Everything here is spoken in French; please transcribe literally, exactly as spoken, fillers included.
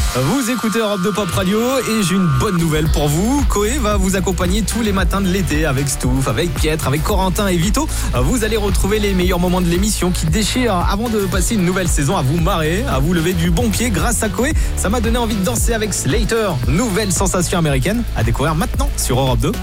Vous écoutez Europe deux Pop Radio et j'ai une bonne nouvelle pour vous. Coé va vous accompagner tous les matins de l'été avec Stouff, avec Pietre, avec Corentin et Vito. Vous allez retrouver les meilleurs moments de l'émission qui déchirent avant de passer une nouvelle saison, à vous marrer, à vous lever du bon pied grâce à Coé. Ça m'a donné envie de danser avec Slater, nouvelle sensation américaine à découvrir maintenant sur Europe deux.